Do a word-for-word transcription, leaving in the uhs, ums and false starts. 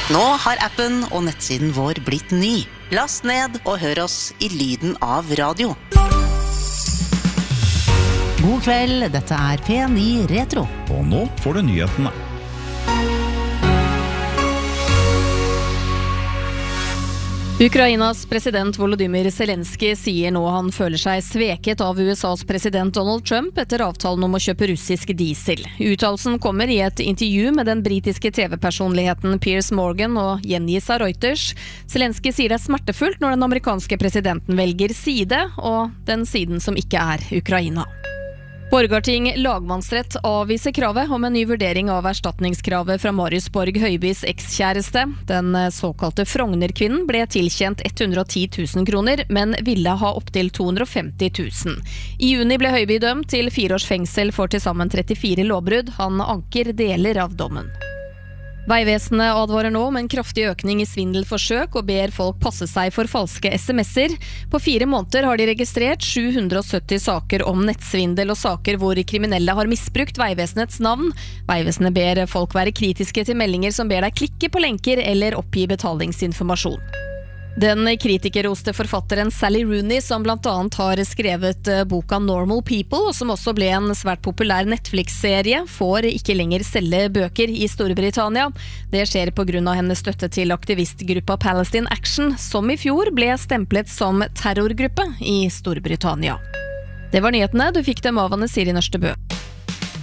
Nå har appen og nettsiden vår blitt ny. Last ned og hør oss i lyden av radio. God kveld, dette er P ni Retro. Og nå får du nyhetene. Ukrainas president Volodymyr Zelensky sier nå han føler seg sveket av U S A's president Donald Trump etter avtalen om å kjøpe russisk diesel. Uttalelsen kommer i et intervju med den britiske T V-personligheten Piers Morgan og gjengis av Reuters. Zelensky sier det er smertefullt når den amerikanske presidenten velger side, og den siden som ikke er Ukraina. Borgarting lagmannsrett avviser kravet om en ny vurdering av erstatningskravet fra Marius Borg Høibys ekskjæreste. Den såkalte Frogner-kvinnen ble tilkjent hundre og ti tusen kroner, men ville ha opp til to hundre og femti tusen. I juni ble Høiby dømt til fire års fengsel for til sammen trettifire lovbrudd. Han anker deler av dommen. Veivesenet advarer nå om en kraftig økning i svindelforsøk og ber folk passe seg for falske sms'er. På fire måneder har de registrert sju hundre og sytti saker om nettsvindel og saker hvor kriminelle har misbrukt Veivesenets navn. Veivesenet ber folk være kritiske til meldinger som ber deg klikke på lenker eller oppgi betalingsinformasjon. Den kritikerroste forfatteren Sally Rooney, som blant annet har skrevet boka Normal People, og som også ble en svært populær Netflix-serie, får ikke lenger selge bøker i Storbritannia. Det skjer på grunn av hennes støtte til aktivistgruppa Palestine Action, som i fjor ble stemplet som terrorgruppe i Storbritannia. Det var nyhetene, du fikk dem av Anne Siri Nørstebø.